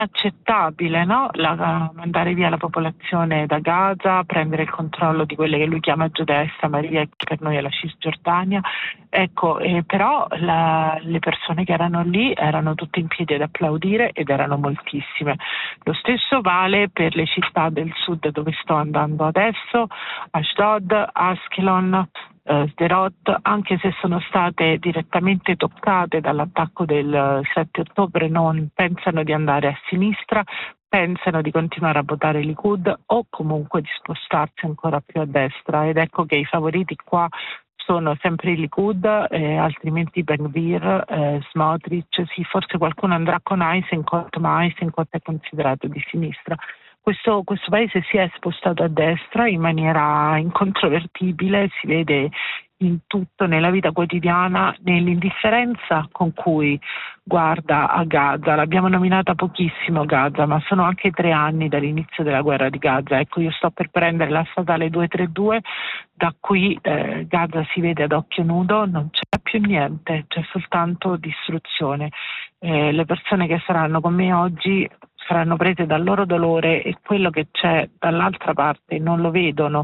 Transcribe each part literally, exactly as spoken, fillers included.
accettabile, no? La, mandare via la popolazione da Gaza, prendere il controllo di quelle che lui chiama Giudea e Samaria, che per noi è la Cisgiordania. Ecco, eh, però la, le persone che erano lì erano tutte in piedi ad applaudire ed erano moltissime. Lo stesso vale per le città del sud dove sto andando adesso, Ashdod, Askelon, Uh, Sderot, anche se sono state direttamente toccate dall'attacco del sette ottobre, non pensano di andare a sinistra, pensano di continuare a votare Likud o comunque di spostarsi ancora più a destra, ed ecco che i favoriti qua sono sempre i Likud, eh, altrimenti Ben Gvir, eh, Smotrich, sì, forse qualcuno andrà con Eisenkot, ma Eisenkot è considerato di sinistra. Questo, questo paese si è spostato a destra in maniera incontrovertibile, si vede in tutto, nella vita quotidiana, nell'indifferenza con cui guarda a Gaza. L'abbiamo nominata pochissimo Gaza, ma sono anche tre anni dall'inizio della guerra di Gaza. Ecco, io sto per prendere la statale duecentotrentadue, da qui eh, Gaza si vede ad occhio nudo, non c'è più niente, c'è soltanto distruzione. Eh, le persone che saranno con me oggi saranno prese dal loro dolore e quello che c'è dall'altra parte non lo vedono,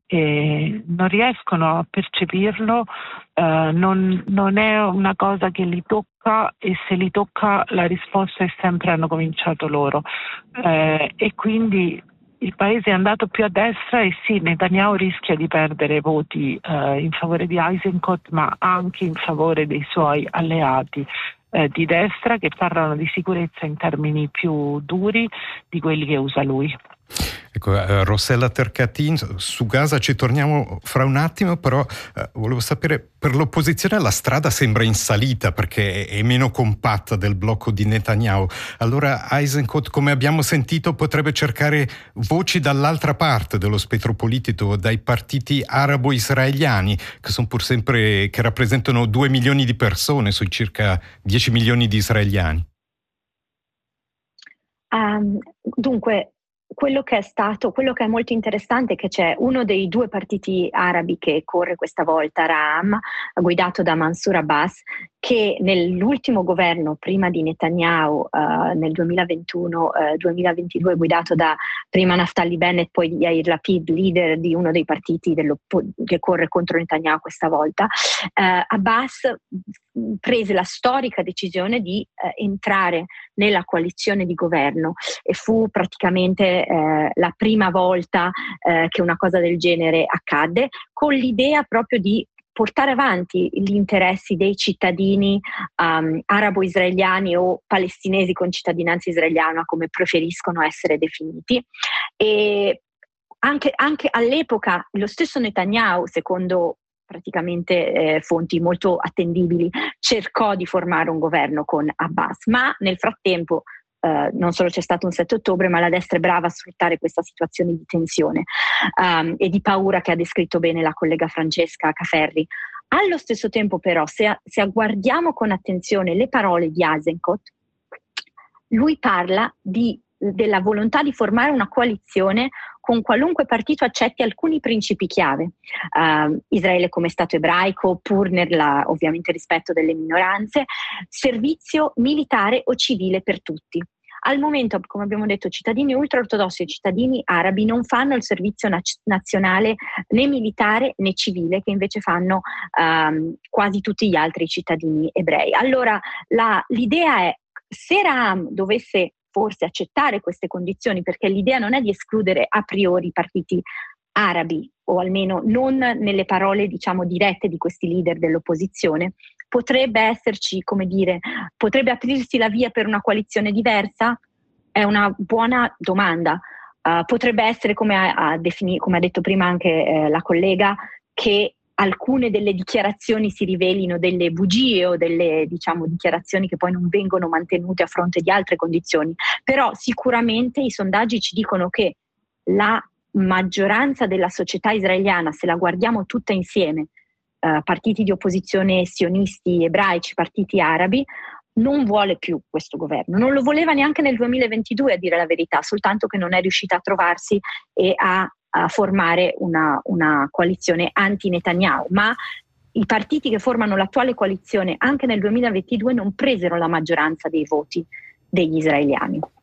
eh, non riescono a percepirlo, eh, non, non è una cosa che li tocca, e se li tocca la risposta è sempre hanno cominciato loro, eh, e quindi il paese è andato più a destra e sì, Netanyahu rischia di perdere voti eh, in favore di Eisenkot, ma anche in favore dei suoi alleati eh, di destra, che parlano di sicurezza in termini più duri di quelli che usa lui. Ecco, eh, Rossella Tercatin, su Gaza ci torniamo fra un attimo, però eh, volevo sapere, per l'opposizione la strada sembra in salita perché è, è meno compatta del blocco di Netanyahu. Allora Eisenkot, come abbiamo sentito, potrebbe cercare voci dall'altra parte dello spettro politico, dai partiti arabo-israeliani, che sono pur sempre, che rappresentano due milioni di persone sui circa dieci milioni di israeliani. Um, dunque, quello che è stato, quello che è molto interessante è che c'è uno dei due partiti arabi che corre questa volta, Ra'am, guidato da Mansour Abbas, che nell'ultimo governo prima di Netanyahu, uh, nel duemilaventuno duemilaventidue, guidato da prima Naftali Bennett, poi Yair Lapid, leader di uno dei partiti che corre contro Netanyahu questa volta, uh, Abbas prese la storica decisione di uh, entrare nella coalizione di governo, e fu praticamente eh, la prima volta eh, che una cosa del genere accadde, con l'idea proprio di portare avanti gli interessi dei cittadini um, arabo-israeliani o palestinesi con cittadinanza israeliana, come preferiscono essere definiti. E anche, anche all'epoca lo stesso Netanyahu, secondo praticamente eh, fonti molto attendibili, cercò di formare un governo con Abbas, ma nel frattempo Uh, non solo c'è stato un sette ottobre, ma la destra è brava a sfruttare questa situazione di tensione um, e di paura che ha descritto bene la collega Francesca Caferri. Allo stesso tempo però, se, se guardiamo con attenzione le parole di Eisenkot, lui parla di, della volontà di formare una coalizione con qualunque partito accetti alcuni principi chiave. Uh, Israele come Stato ebraico, pur nel ovviamente rispetto delle minoranze, servizio militare o civile per tutti. Al momento, come abbiamo detto, cittadini ultraortodossi e cittadini arabi non fanno il servizio naz- nazionale né militare né civile, che invece fanno um, quasi tutti gli altri cittadini ebrei. Allora la, l'idea è, se Ra'am dovesse forse accettare queste condizioni, perché l'idea non è di escludere a priori i partiti arabi, o almeno non nelle parole, diciamo, dirette di questi leader dell'opposizione, potrebbe esserci, come dire, potrebbe aprirsi la via per una coalizione diversa? È una buona domanda. Uh, potrebbe essere, come ha, ha, defini- come ha detto prima anche eh, la collega, che alcune delle dichiarazioni si rivelino delle bugie o delle, diciamo, dichiarazioni che poi non vengono mantenute a fronte di altre condizioni. Però sicuramente i sondaggi ci dicono che la maggioranza della società israeliana, se la guardiamo tutta insieme, eh, partiti di opposizione sionisti, ebraici, partiti arabi, non vuole più questo governo. Non lo voleva neanche nel duemilaventidue, a dire la verità, soltanto che non è riuscita a trovarsi e a a formare una, una coalizione anti-Netanyahu, ma i partiti che formano l'attuale coalizione anche nel duemilaventidue non presero la maggioranza dei voti degli israeliani.